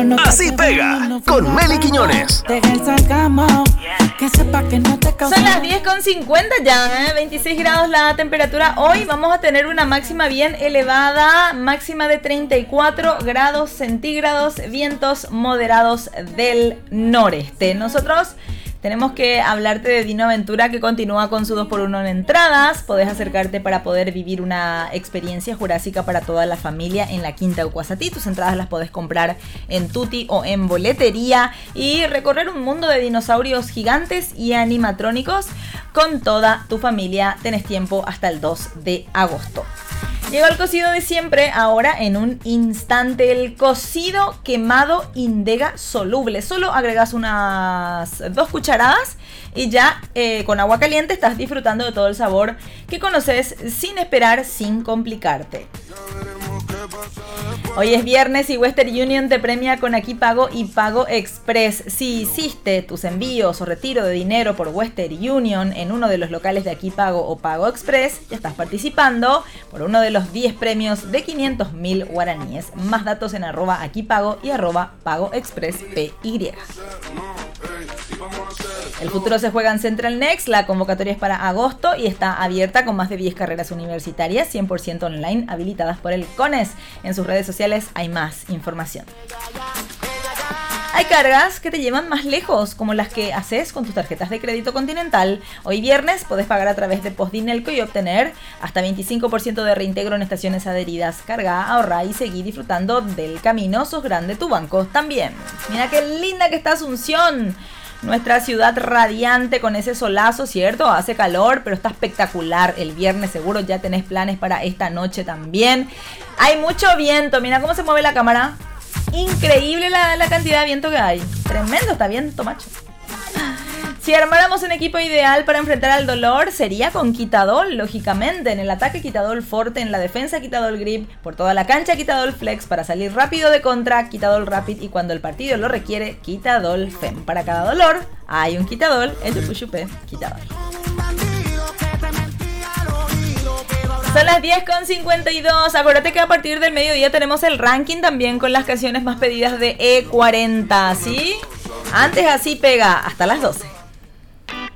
Así pega con Meli Quiñones. Son las 10:50 ya, 26 grados la temperatura. Hoy vamos a tener una máxima bien elevada, máxima de 34 grados centígrados, vientos moderados del noreste. Nosotros tenemos que hablarte de Dino Aventura, que continúa con su 2x1 en entradas. Podés acercarte para poder vivir una experiencia jurásica para toda la familia en la Quinta Ucuazatí. Tus entradas las podés comprar en Tuti o en boletería y recorrer un mundo de dinosaurios gigantes y animatrónicos con toda tu familia. Tenés tiempo hasta el 2 de agosto. Llegó el cocido de siempre, ahora en un instante. El cocido quemado Indega soluble. Solo agregas unas 2 cucharadas y ya con agua caliente estás disfrutando de todo el sabor que conoces sin esperar, sin complicarte. Hoy es viernes y Western Union te premia con Aquí Pago y Pago Express. Si hiciste tus envíos o retiro de dinero por Western Union en uno de los locales de Aquí Pago o Pago Express, ya estás participando por uno de los 10 premios de 500.000 guaraníes. Más datos en @aquipago y @pagoexpresspy. El futuro se juega en Central Next. La convocatoria es para agosto y está abierta con más de 10 carreras universitarias 100% online habilitadas por el CONES. En sus redes sociales hay más información. Hay cargas que te llevan más lejos, como las que haces con tus tarjetas de crédito Continental. Hoy viernes podés pagar a través de Postdinelco y obtener hasta 25% de reintegro en estaciones adheridas. Carga, ahorra y seguí disfrutando del camino. Sos grande, tu banco también. Mira qué linda que está Asunción. Nuestra ciudad radiante con ese solazo, ¿cierto? Hace calor, pero está espectacular. El viernes seguro ya tenés planes para esta noche también. Hay mucho viento. Mira cómo se mueve la cámara. Increíble la cantidad de viento que hay. Tremendo, está viento, macho. Si armáramos un equipo ideal para enfrentar al dolor, sería con Quitadol, lógicamente. En el ataque, Quitadol Forte. En la defensa, Quitadol Grip. Por toda la cancha, Quitadol Flex. Para salir rápido de contra, Quitadol Rapid. Y cuando el partido lo requiere, Quitadol Fem. Para cada dolor, hay un Quitadol. El Chupuchupé, Quitadol. Son las 10:52. Acuérdate que a partir del mediodía tenemos el ranking también con las canciones más pedidas de E40, ¿sí? Antes Así Pega, hasta las 12.